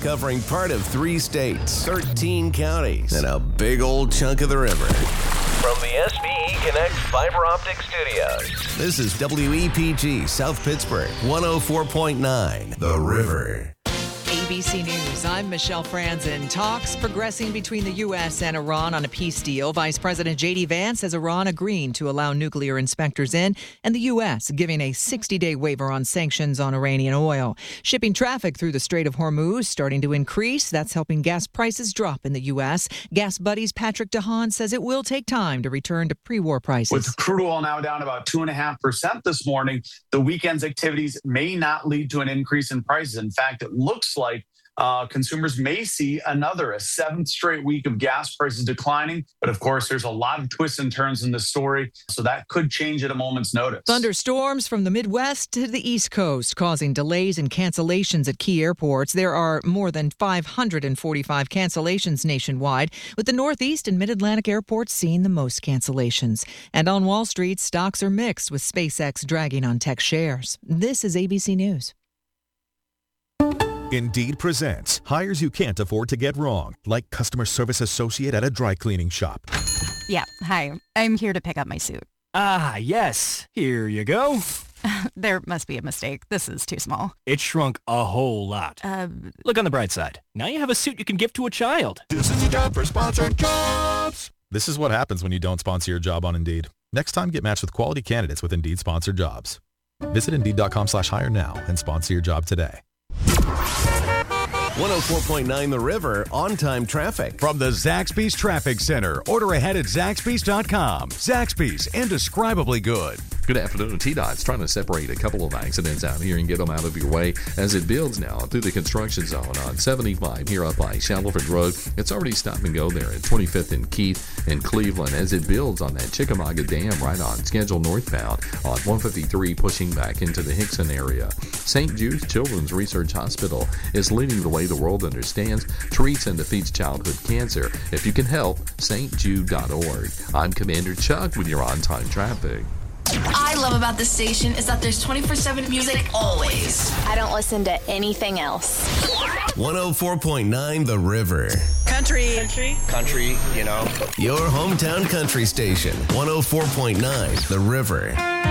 covering part of 3 states, 13 counties, and a big old chunk of the river. From the SBE Connect Fiber Optic Studios, this is WEPG South Pittsburgh, 104.9, The River. ABC News, I'm Michelle Franzen. Talks progressing between the U.S. and Iran on a peace deal. Vice President J.D. Vance says Iran agreeing to allow nuclear inspectors in, and the U.S. giving a 60-day waiver on sanctions on Iranian oil. Shipping traffic through the Strait of Hormuz starting to increase. That's helping gas prices drop in the U.S. Gas Buddies' Patrick DeHaan says it will take time to return to pre-war prices. With crude oil now down about 2.5% this morning, the weekend's activities may not lead to an increase in prices. In fact, it looks like consumers may see a 7th straight week of gas prices declining. But of course, there's a lot of twists and turns in the story, so that could change at a moment's notice. Thunderstorms from the Midwest to the East Coast causing delays and cancellations at key airports. There are more than 545 cancellations nationwide, with the Northeast and Mid-Atlantic airports seeing the most cancellations. And on Wall Street, stocks are mixed, with SpaceX dragging on tech shares. This is ABC News. Indeed presents hires you can't afford to get wrong, like customer service associate at a dry cleaning shop. Yeah, hi. I'm here to pick up my suit. Ah, yes. Here you go. There must be a mistake. This is too small. It shrunk a whole lot. Look on the bright side. Now you have a suit you can give to a child. This is a job for sponsored jobs. This is what happens when you don't sponsor your job on Indeed. Next time, get matched with quality candidates with Indeed sponsored jobs. Visit Indeed.com/hire now and sponsor your job today. 104.9 The River, on-time traffic. From the Zaxby's Traffic Center. Order ahead at Zaxby's.com. Zaxby's, indescribably good. Good afternoon. TDOT's trying to separate a couple of accidents out here and get them out of your way as it builds now through the construction zone on 75 here up by Shackelford Road. It's already stop and go there at 25th and Keith and Cleveland as it builds on that Chickamauga Dam right on schedule northbound on 153 pushing back into the Hickson area. St. Jude's Children's Research Hospital is leading the way the world understands, treats, and defeats childhood cancer. If you can help, stjude.org. I'm Commander Chuck with your on-time traffic. I love about this station is that there's 24/7 music always. I don't listen to anything else. 104.9 The River. Country, you know. Your hometown country station. 104.9 The River.